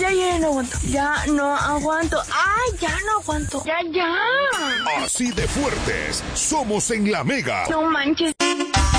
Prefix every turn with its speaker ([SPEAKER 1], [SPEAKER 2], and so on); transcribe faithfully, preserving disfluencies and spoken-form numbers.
[SPEAKER 1] ya, ya no aguanto. Ya no aguanto. Ay, ya no aguanto. Ya, ya.
[SPEAKER 2] Así de fuertes somos en La Mega.
[SPEAKER 1] No manches.